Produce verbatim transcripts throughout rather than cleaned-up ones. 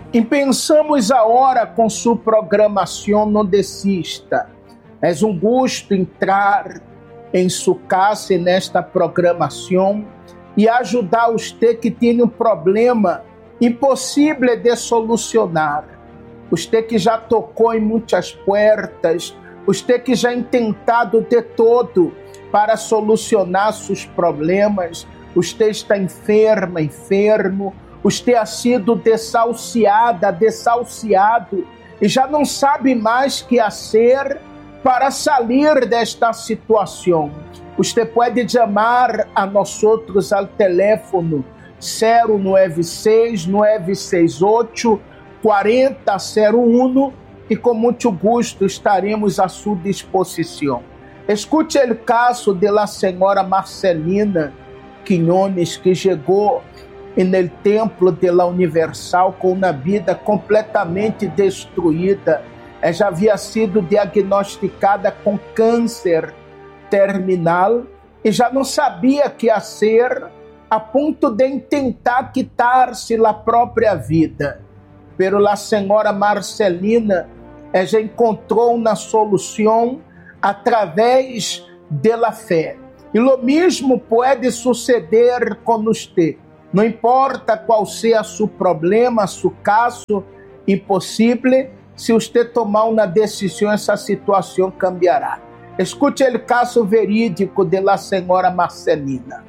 E pensamos agora com sua programação não desista. É um gosto entrar em sua casa nesta programação e ajudar você que tem um problema impossível de solucionar. Você que já tocou em muitas portas, você que já tem tentado de todo para solucionar seus problemas, você está enferma, enfermo, você ha sido desahuciada, desahuciado e já não sabe mais o que fazer para sair desta situação. Você pode chamar a nós outros ao telefone zero nove seis, nove seis oito, quatro zero zero um e com muito gosto estaremos à sua disposição. Escute o caso da senhora Marcelina Quiñones, que chegou no templo de la Universal com uma vida completamente destruída. Ela já havia sido diagnosticada com câncer terminal e já não sabia o que fazer, a ponto de tentar quitar-se a própria vida. Pero a senhora Marcelina já encontrou uma solução através da fé. E o mesmo pode suceder com você. Não importa qual seja seu problema, seu caso impossível, se você tomar uma decisão, essa situação cambiará. Escute o caso verídico da senhora Marcelina.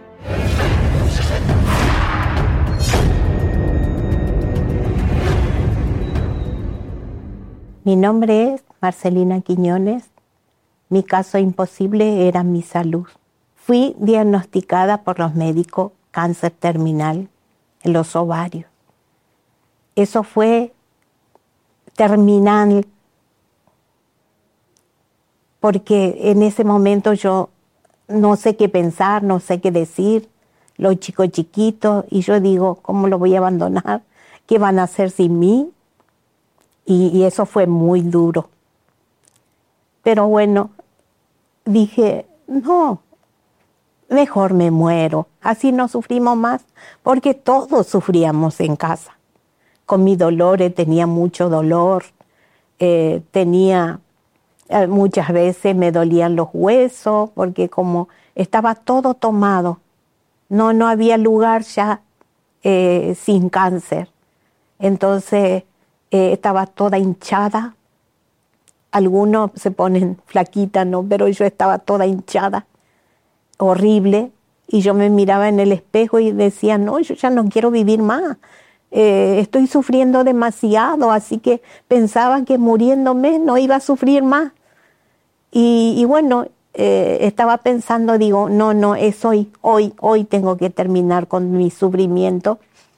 Mi nombre es Marcelina Quiñones. Mi caso imposible era mi salud. Fui diagnosticada por los médicos cáncer terminal en los ovarios. Eso fue terminal, porque en ese momento yo no sé qué pensar, no sé qué decir, los chicos chiquitos, y yo digo, ¿cómo lo voy a abandonar? ¿Qué van a hacer sin mí? Y, y eso fue muy duro. Pero bueno, dije, no, mejor me muero, así no sufrimos más, porque todos sufríamos en casa. Con mis dolores, tenía mucho dolor, eh, tenía, eh, muchas veces me dolían los huesos, porque como estaba todo tomado, no, no había lugar ya eh, sin cáncer. Entonces eh, estaba toda hinchada. Algunos se ponen flaquitas, ¿no? Pero yo estaba toda hinchada, horrible, y yo me miraba en el espejo y decía, no, yo ya no quiero vivir más, eh, estoy sufriendo demasiado, así que pensaba que muriéndome no iba a sufrir más. Y, y bueno, eh, estaba pensando, digo, no, no, es hoy, hoy, hoy tengo que terminar con mi sufrimiento.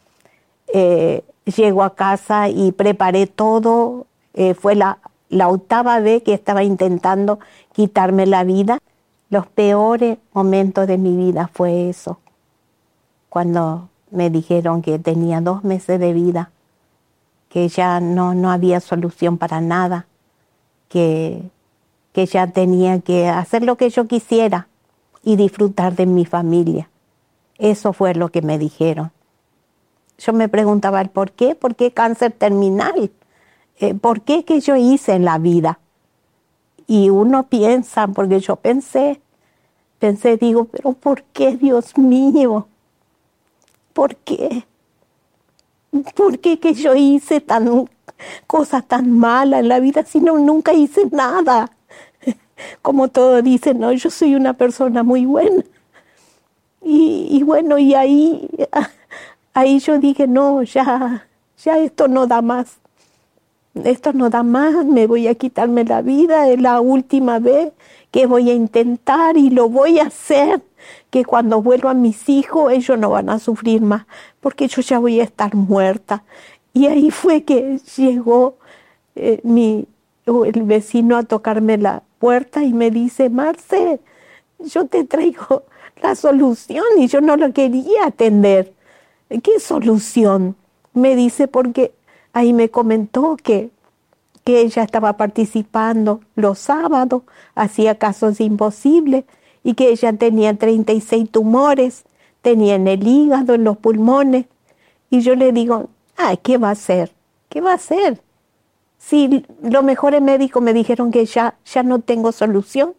Eh, llego a casa y preparé todo, eh, fue la, la octava vez que estaba intentando quitarme la vida. Los peores momentos de mi vida fue eso, cuando me dijeron que tenía dos meses de vida, que ya no, no había solución para nada, que, que ya tenía que hacer lo que yo quisiera y disfrutar de mi familia. Eso fue lo que me dijeron. Yo me preguntaba el por qué, ¿por qué cáncer terminal? Eh, ¿Por qué que yo hice en la vida? Y uno piensa, porque yo pensé, pensé, digo, pero ¿por qué, Dios mío? ¿Por qué? ¿Por qué que yo hice tan, cosas tan malas en la vida si no, nunca hice nada? Como todos dicen, no, yo soy una persona muy buena. Y, y bueno, y ahí, ahí yo dije, no, ya, ya esto no da más. Esto no da más, me voy a quitarme la vida, es la última vez que voy a intentar y lo voy a hacer, que cuando vuelvan mis hijos ellos no van a sufrir más, porque yo ya voy a estar muerta. Y ahí fue que llegó eh, mi, el vecino a tocarme la puerta y me dice, Marce, yo te traigo la solución, y yo no lo quería atender. ¿Qué solución? Me dice, porque ahí me comentó que, que ella estaba participando los sábados, hacía casos imposibles, y que ella tenía treinta y seis tumores, tenía en el hígado, en los pulmones. Y yo le digo, ah, ¿qué va a hacer? ¿Qué va a hacer? Si los mejores médicos me dijeron que ya, ya no tengo solución.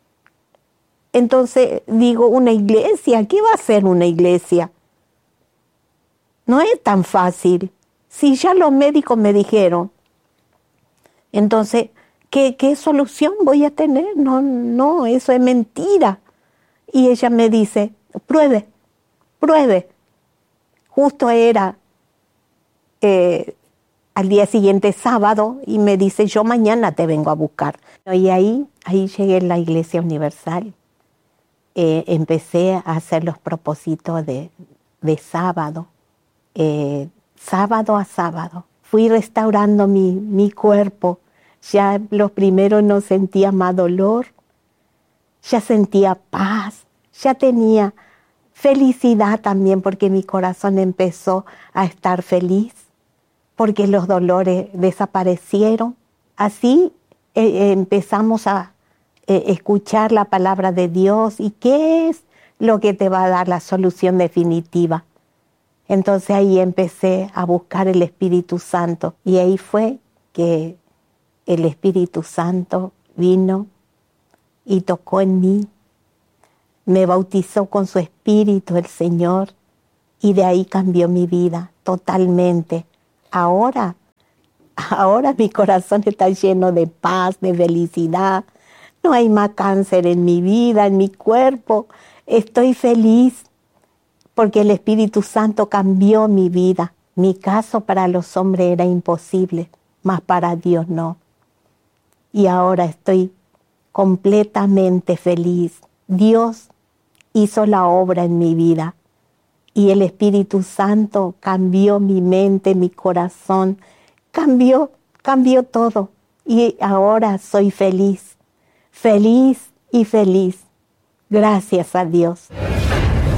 Entonces digo, una iglesia, ¿qué va a hacer una iglesia? No es tan fácil. Si ya los médicos me dijeron, entonces, ¿qué, qué solución voy a tener? No, no, eso es mentira. Y ella me dice, pruebe, pruebe. Justo era eh, al día siguiente sábado y me dice, yo mañana te vengo a buscar. Y ahí, ahí llegué a la Iglesia Universal. Eh, empecé a hacer los propósitos de, de sábado, eh, sábado a sábado. Fui restaurando mi, mi cuerpo. Ya los primeros no sentía más dolor, ya sentía paz, ya tenía felicidad también porque mi corazón empezó a estar feliz, porque los dolores desaparecieron. Así eh, empezamos a eh, escuchar la palabra de Dios y qué es lo que te va a dar la solución definitiva. Entonces ahí empecé a buscar el Espíritu Santo y ahí fue que el Espíritu Santo vino y tocó en mí. Me bautizó con su Espíritu el Señor y de ahí cambió mi vida totalmente. Ahora, ahora mi corazón está lleno de paz, de felicidad. No hay más cáncer en mi vida, en mi cuerpo. Estoy feliz porque el Espíritu Santo cambió mi vida. Mi caso para los hombres era imposible, mas para Dios no. Y ahora estoy completamente feliz. Dios hizo la obra en mi vida y el Espíritu Santo cambió mi mente, mi corazón, cambió, cambió todo. Y ahora soy feliz, feliz y feliz. Gracias a Dios.